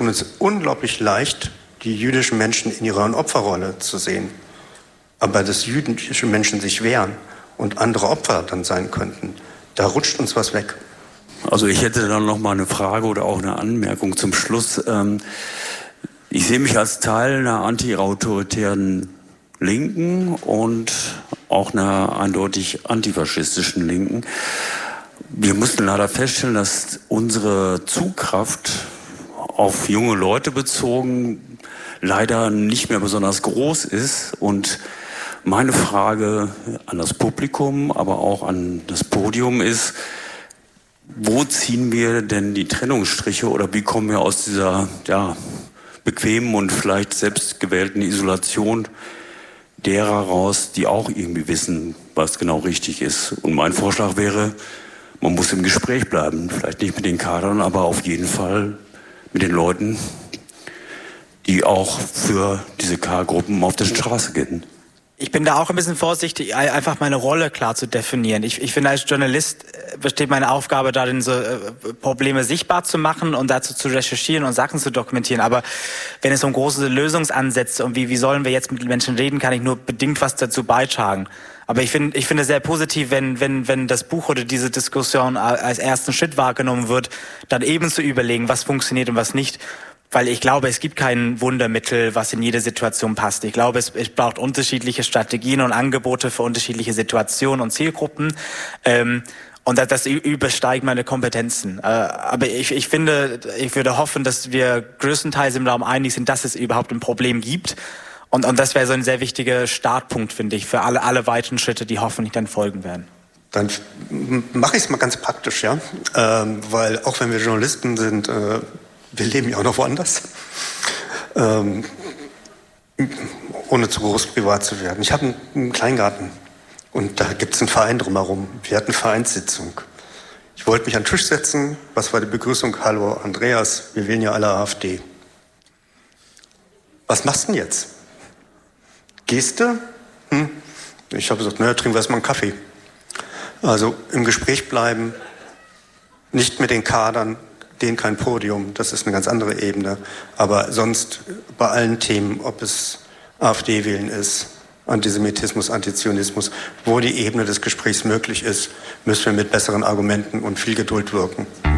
tun es unglaublich leicht, die jüdischen Menschen in ihrer Opferrolle zu sehen. Aber dass jüdische Menschen sich wehren und andere Opfer dann sein könnten, da rutscht uns was weg. Also ich hätte dann noch mal eine Frage oder auch eine Anmerkung zum Schluss. Ich sehe mich als Teil einer anti-autoritären Linken und auch einer eindeutig antifaschistischen Linken. Wir mussten leider feststellen, dass unsere Zugkraft auf junge Leute bezogen leider nicht mehr besonders groß ist. Und meine Frage an das Publikum, aber auch an das Podium ist, wo ziehen wir denn die Trennungsstriche oder wie kommen wir aus dieser bequemen und vielleicht selbstgewählten Isolation derer raus, die auch irgendwie wissen, was genau richtig ist? Und mein Vorschlag wäre, man muss im Gespräch bleiben, vielleicht nicht mit den Kadern, aber auf jeden Fall mit den Leuten, die auch für diese K-Gruppen auf der Straße gehen. Ich bin da auch ein bisschen vorsichtig, einfach meine Rolle klar zu definieren. Ich finde, als Journalist besteht meine Aufgabe darin, so Probleme sichtbar zu machen und dazu zu recherchieren und Sachen zu dokumentieren. Aber wenn es um große Lösungsansätze und wie sollen wir jetzt mit Menschen reden, kann ich nur bedingt was dazu beitragen. Aber ich finde es sehr positiv, wenn das Buch oder diese Diskussion als ersten Schritt wahrgenommen wird, dann eben zu überlegen, was funktioniert und was nicht. Weil ich glaube, es gibt kein Wundermittel, was in jede Situation passt. Ich glaube, es braucht unterschiedliche Strategien und Angebote für unterschiedliche Situationen und Zielgruppen. Und das übersteigt meine Kompetenzen. Aber ich finde, ich würde hoffen, dass wir größtenteils im Raum einig sind, dass es überhaupt ein Problem gibt. Und das wäre so ein sehr wichtiger Startpunkt, finde ich, für alle weiteren Schritte, die hoffentlich dann folgen werden. Dann mache ich es mal ganz praktisch, ja. Weil auch wenn wir Journalisten sind, wir leben ja auch noch woanders, ohne zu groß privat zu werden. Ich habe einen Kleingarten und da gibt es einen Verein drumherum. Wir hatten Vereinssitzung. Ich wollte mich an den Tisch setzen. Was war die Begrüßung? Hallo Andreas, wir wählen ja alle AfD. Was machst du denn jetzt? Gehst du? Ich habe gesagt, naja, trinken wir erstmal einen Kaffee. Also im Gespräch bleiben, nicht mit den Kadern, denen kein Podium, das ist eine ganz andere Ebene. Aber sonst bei allen Themen, ob es AfD-Wählen ist, Antisemitismus, Antizionismus, wo die Ebene des Gesprächs möglich ist, müssen wir mit besseren Argumenten und viel Geduld wirken.